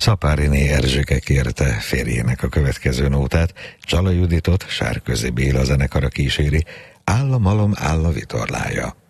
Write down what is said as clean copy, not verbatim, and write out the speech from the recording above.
Szapáriné Erzsike kérte férjének a következő nótát, Csala Juditot Sárközi Béla zenekara kíséri, Áll a malom, áll a vitorlája.